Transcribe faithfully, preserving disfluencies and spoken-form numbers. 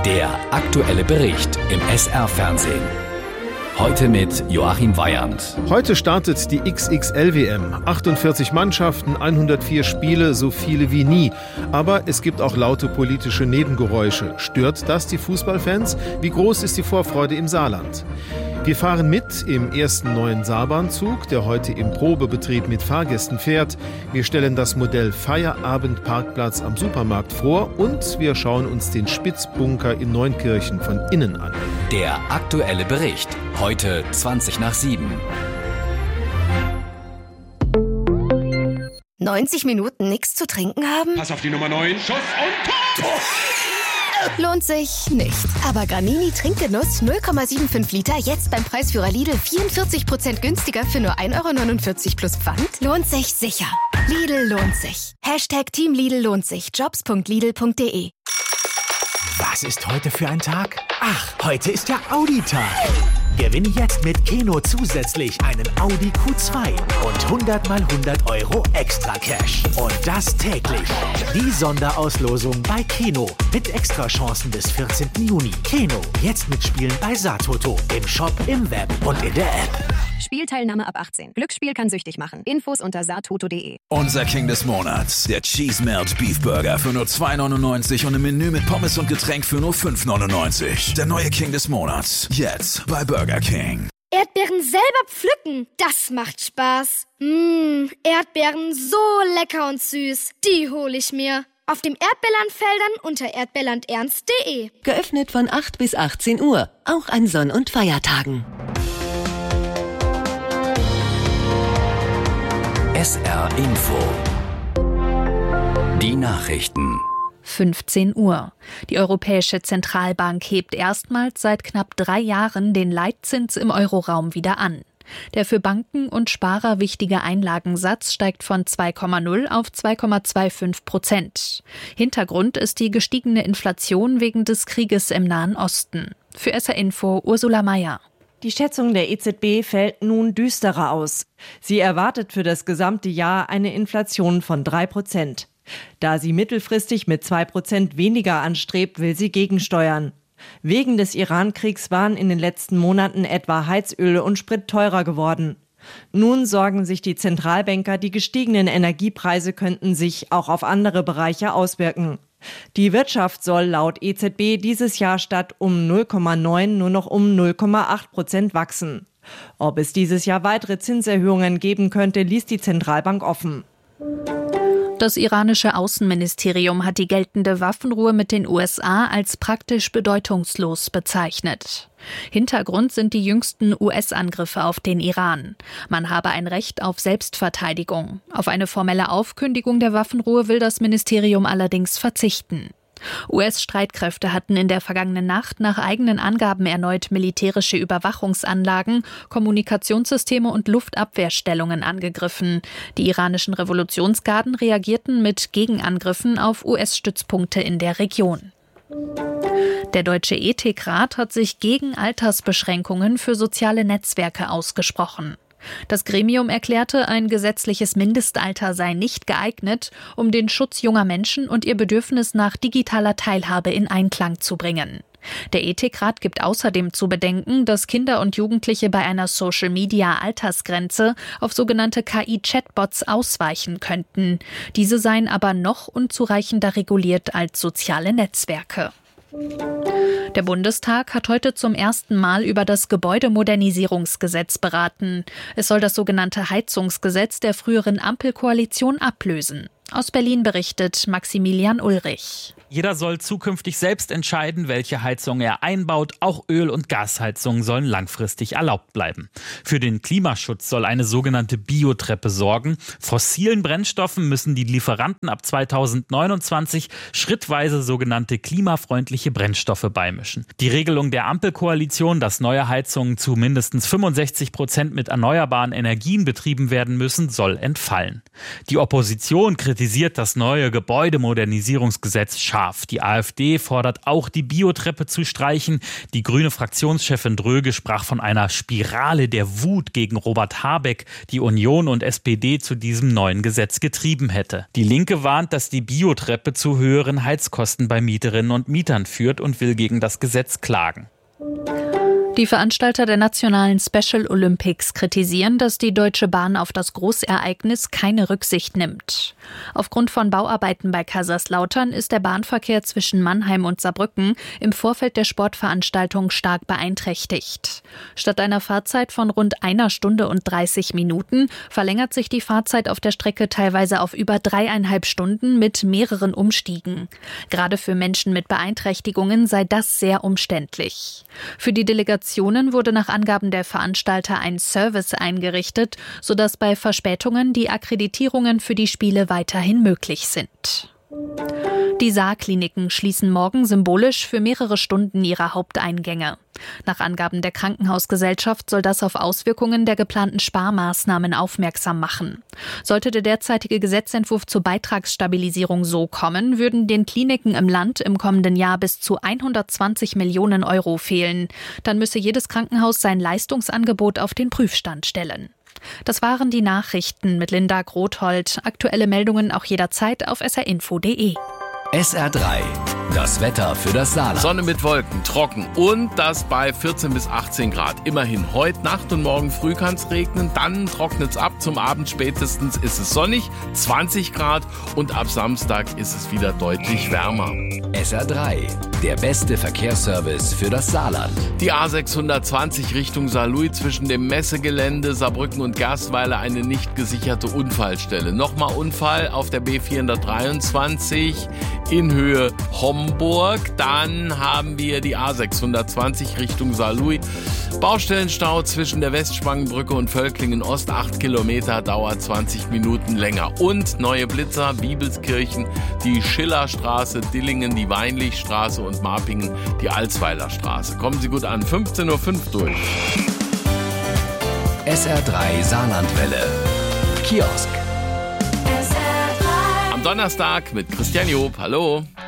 Der aktuelle Bericht im S R-Fernsehen. Heute mit Joachim Weyand. Heute startet die X X L W M. achtundvierzig Mannschaften, hundertvier Spiele, so viele wie nie. Aber es gibt auch laute politische Nebengeräusche. Stört das die Fußballfans? Wie groß ist die Vorfreude im Saarland? Wir fahren mit im ersten neuen Saarbahnzug, der heute im Probebetrieb mit Fahrgästen fährt. Wir stellen das Modell Feierabendparkplatz am Supermarkt vor und wir schauen uns den Spitzbunker in Neunkirchen von innen an. Der aktuelle Bericht. Heute zwanzig nach sieben. neunzig Minuten nichts zu trinken haben? Pass auf die Nummer neun. Schuss und Tor! Lohnt sich nicht. Aber Granini Trinkgenuss null Komma fünfundsiebzig Liter jetzt beim Preisführer Lidl vierundvierzig Prozent günstiger für nur ein Euro neunundvierzig plus Pfand? Lohnt sich sicher. Lidl lohnt sich. Hashtag Team Lidl lohnt sich. Jobs punkt lidl punkt de. Was ist heute für ein Tag? Ach, heute ist der Audi-Tag. Gewinne jetzt mit Keno zusätzlich einen Audi Q zwei und hundert mal hundert Euro extra Cash. Und das täglich. Die Sonderauslosung bei Keno mit Extrachancen bis vierzehnten Juni. Keno, jetzt mitspielen bei Saartoto. Im Shop, im Web und in der App. Spielteilnahme ab achtzehn. Glücksspiel kann süchtig machen. Infos unter saartoto punkt de. Unser King des Monats, der Cheese Melt Beef Burger für nur zwei neunundneunzig und im Menü mit Pommes und Getränk für nur fünf neunundneunzig. Der neue King des Monats, jetzt bei Burger King. Erdbeeren selber pflücken, das macht Spaß. Mmh, Erdbeeren so lecker und süß, die hole ich mir. Auf dem Erdbeerlandfeldern unter erdbeerlandernst punkt de. Geöffnet von acht bis achtzehn Uhr, auch an Sonn- und Feiertagen. S R Info. Die Nachrichten. fünfzehn Uhr. Die Europäische Zentralbank hebt erstmals seit knapp drei Jahren den Leitzins im Euroraum wieder an. Der für Banken und Sparer wichtige Einlagensatz steigt von zwei Komma null auf zwei Komma fünfundzwanzig Prozent. Hintergrund ist die gestiegene Inflation wegen des Krieges im Nahen Osten. Für S R Info Ursula Mayer. Die Schätzung der E Z B fällt nun düsterer aus. Sie erwartet für das gesamte Jahr eine Inflation von drei Prozent. Da sie mittelfristig mit zwei Prozent weniger anstrebt, will sie gegensteuern. Wegen des Iran-Kriegs waren in den letzten Monaten etwa Heizöl und Sprit teurer geworden. Nun sorgen sich die Zentralbanker, die gestiegenen Energiepreise könnten sich auch auf andere Bereiche auswirken. Die Wirtschaft soll laut E Z B dieses Jahr statt um null Komma neun nur noch um null Komma acht Prozent wachsen. Ob es dieses Jahr weitere Zinserhöhungen geben könnte, ließ die Zentralbank offen. Das iranische Außenministerium hat die geltende Waffenruhe mit den U S A als praktisch bedeutungslos bezeichnet. Hintergrund sind die jüngsten U S-Angriffe auf den Iran. Man habe ein Recht auf Selbstverteidigung. Auf eine formelle Aufkündigung der Waffenruhe will das Ministerium allerdings verzichten. U S-Streitkräfte hatten in der vergangenen Nacht nach eigenen Angaben erneut militärische Überwachungsanlagen, Kommunikationssysteme und Luftabwehrstellungen angegriffen. Die iranischen Revolutionsgarden reagierten mit Gegenangriffen auf U S-Stützpunkte in der Region. Der Deutsche Ethikrat hat sich gegen Altersbeschränkungen für soziale Netzwerke ausgesprochen. Das Gremium erklärte, ein gesetzliches Mindestalter sei nicht geeignet, um den Schutz junger Menschen und ihr Bedürfnis nach digitaler Teilhabe in Einklang zu bringen. Der Ethikrat gibt außerdem zu bedenken, dass Kinder und Jugendliche bei einer Social-Media-Altersgrenze auf sogenannte K I-Chatbots ausweichen könnten. Diese seien aber noch unzureichender reguliert als soziale Netzwerke. Der Bundestag hat heute zum ersten Mal über das Gebäudemodernisierungsgesetz beraten. Es soll das sogenannte Heizungsgesetz der früheren Ampelkoalition ablösen. Aus Berlin berichtet Maximilian Ulrich. Jeder soll zukünftig selbst entscheiden, welche Heizung er einbaut. Auch Öl- und Gasheizungen sollen langfristig erlaubt bleiben. Für den Klimaschutz soll eine sogenannte Biotreppe sorgen. Fossilen Brennstoffen müssen die Lieferanten ab zweitausendneunundzwanzig schrittweise sogenannte klimafreundliche Brennstoffe beimischen. Die Regelung der Ampelkoalition, dass neue Heizungen zu mindestens fünfundsechzig Prozent mit erneuerbaren Energien betrieben werden müssen, soll entfallen. Die Opposition kritisiert das neue Gebäudemodernisierungsgesetz scharf. scharf. Die AfD fordert auch, die Biotreppe zu streichen. Die grüne Fraktionschefin Dröge sprach von einer Spirale der Wut gegen Robert Habeck, die Union und S P D zu diesem neuen Gesetz getrieben hätte. Die Linke warnt, dass die Biotreppe zu höheren Heizkosten bei Mieterinnen und Mietern führt und will gegen das Gesetz klagen. Die Veranstalter der nationalen Special Olympics kritisieren, dass die Deutsche Bahn auf das Großereignis keine Rücksicht nimmt. Aufgrund von Bauarbeiten bei Kaiserslautern ist der Bahnverkehr zwischen Mannheim und Saarbrücken im Vorfeld der Sportveranstaltung stark beeinträchtigt. Statt einer Fahrzeit von rund einer Stunde und dreißig Minuten verlängert sich die Fahrzeit auf der Strecke teilweise auf über dreieinhalb Stunden mit mehreren Umstiegen. Gerade für Menschen mit Beeinträchtigungen sei das sehr umständlich. Für die Delegation wurde nach Angaben der Veranstalter ein Service eingerichtet, sodass bei Verspätungen die Akkreditierungen für die Spiele weiterhin möglich sind. Die Saarkliniken schließen morgen symbolisch für mehrere Stunden ihre Haupteingänge. Nach Angaben der Krankenhausgesellschaft soll das auf Auswirkungen der geplanten Sparmaßnahmen aufmerksam machen. Sollte der derzeitige Gesetzentwurf zur Beitragsstabilisierung so kommen, würden den Kliniken im Land im kommenden Jahr bis zu hundertzwanzig Millionen Euro fehlen. Dann müsse jedes Krankenhaus sein Leistungsangebot auf den Prüfstand stellen. Das waren die Nachrichten mit Linda Grothold. Aktuelle Meldungen auch jederzeit auf s r info punkt d e. S R drei, das Wetter für das Saarland. Sonne mit Wolken, trocken und das bei vierzehn bis achtzehn Grad. Immerhin heute Nacht und morgen früh kann es regnen, dann trocknet es ab. Zum Abend spätestens ist es sonnig, zwanzig Grad und ab Samstag ist es wieder deutlich wärmer. S R drei, der beste Verkehrsservice für das Saarland. Die A sechshundertzwanzig Richtung Saarlouis zwischen dem Messegelände Saarbrücken und Gerstweiler eine nicht gesicherte Unfallstelle. Nochmal Unfall auf der B vierhundertdreiundzwanzig in Höhe Homburg. Dann haben wir die A sechshundertzwanzig Richtung Saarlouis. Baustellenstau zwischen der Westspangenbrücke und Völklingen Ost, acht Kilometer, dauert zwanzig Minuten länger. Und neue Blitzer, Bibelskirchen, die Schillerstraße, Dillingen, die Weinlichstraße und Marpingen, die Alsweiler Straße. Kommen Sie gut an, fünfzehn Uhr fünf durch. S R drei Saarlandwelle. Kiosk. Donnerstag mit Christian Job. Hallo.